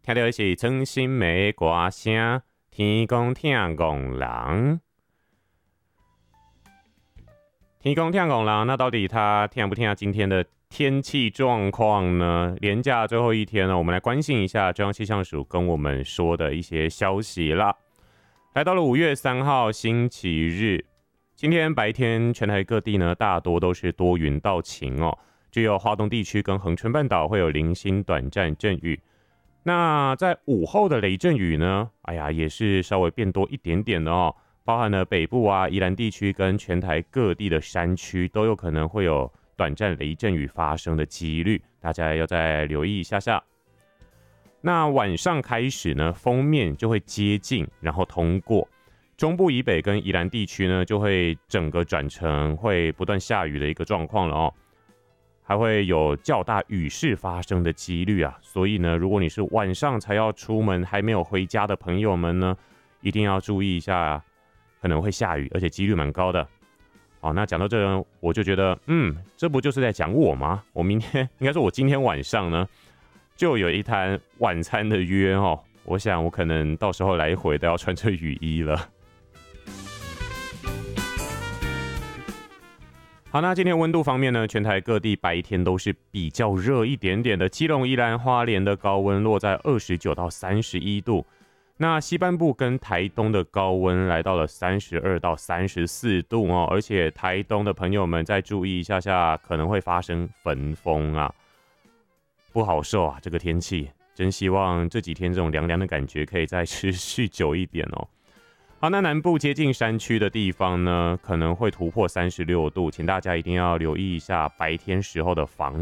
听到的是曾心湄的歌声，天公听戆人。天公听戆人，那到底他听不听今天的天气状况呢？连假最后一天呢，我们来关心一下中央气象署跟我们说的一些消息啦。来到了5月3号星期日，今天白天全台各地呢大多都是多云到晴哦，只有花东地区跟恒春半岛会有零星短暂阵雨。那在午后的雷阵雨呢，也是稍微变多一点点的哦，包含了北部啊、宜兰地区跟全台各地的山区都有可能会有短暂雷阵雨发生的几率，大家要再留意一下下。那晚上开始呢，锋面就会接近，然后通过中部以北跟宜兰地区呢，就会整个转成会不断下雨的一个状况了哦。还会有较大雨势发生的几率啊，所以呢，如果你是晚上才要出门还没有回家的朋友们呢，一定要注意一下，可能会下雨，而且几率蛮高的。好，那讲到这呢，我就觉得，这不就是在讲我吗？我明天应该说，我今天晚上呢，就有一摊晚餐的约哦，我想我可能到时候来回都要穿着雨衣了。好，那今天温度方面呢，全台各地白天都是比较热一点点的，基隆、宜兰、花莲的高温落在29到31度，那西半部跟台东的高温来到了32到34度哦，而且台东的朋友们再注意一下下，可能会发生焚风啊，不好受啊，这个天气，真希望这几天这种凉凉的感觉可以再持续久一点哦。好，那南部接近山区的地方呢，可能会突破36度，请大家一定要留意一下白天时候的防